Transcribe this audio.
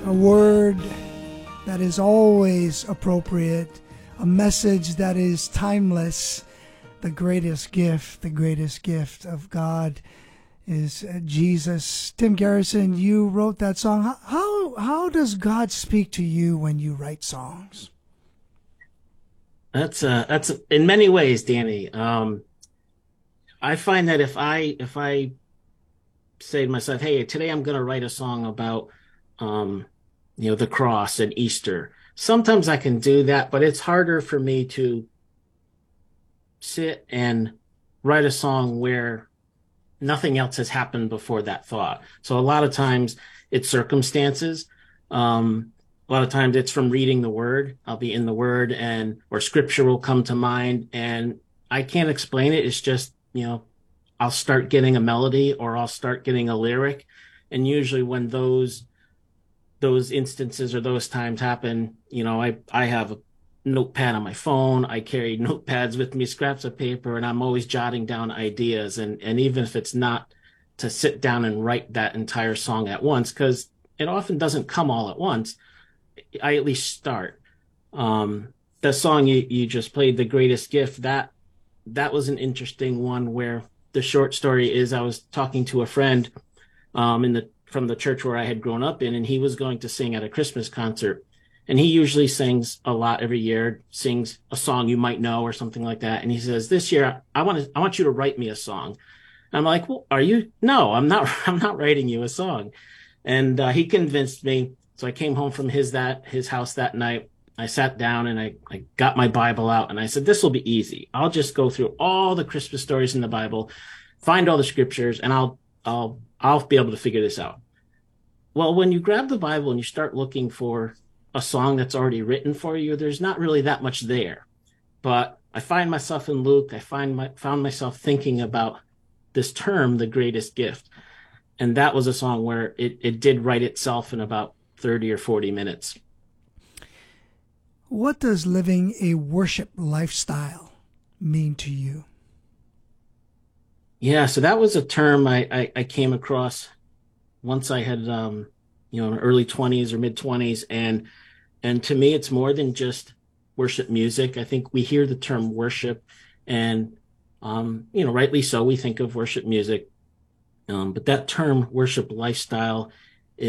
a word that is always appropriate, a message that is timeless. The greatest gift of God is Jesus. Tim Garrison, you wrote that song. How does God speak to you when you write songs? That's in many ways, Danny. I find that if I say to myself, "Hey, today I'm going to write a song about, um, the cross and Easter," sometimes I can do that, but it's harder for me to sit and write a song where nothing else has happened before that thought. So a lot of times it's circumstances. A lot of times it's from reading the word. I'll be in the word and or scripture will come to mind and I can't explain it. It's just, I'll start getting a melody or I'll start getting a lyric. And usually when those instances or those times happen, I have a notepad on my phone. I carry notepads with me, scraps of paper, and I'm always jotting down ideas. And even if it's not to sit down and write that entire song at once, because it often doesn't come all at once, I at least start. The song you just played, "The Greatest Gift," that was an interesting one where the short story is I was talking to a friend in the from the church where I had grown up in, and he was going to sing at a Christmas concert. And he usually sings a lot every year, sings a song you might know or something like that. And he says, "This year, I want you to write me a song." And I'm like, "Well, are you? No, I'm not. I'm not writing you a song." And he convinced me. So I came home from his house that night. I sat down and I got my Bible out and I said, "This will be easy. I'll just go through all the Christmas stories in the Bible, find all the scriptures, and I'll be able to figure this out." Well, when you grab the Bible and you start looking for a song that's already written for you, there's not really that much there. But I find myself in Luke. Found myself thinking about this term, "the greatest gift," and that was a song where it did write itself in about 30 or 40 minutes. What does living a worship lifestyle mean to you? Yeah, so that was a term I came across once I had early 20s or mid 20s, and to me it's more than just worship music. I think we hear the term worship and rightly so, we think of worship music. But that term worship lifestyle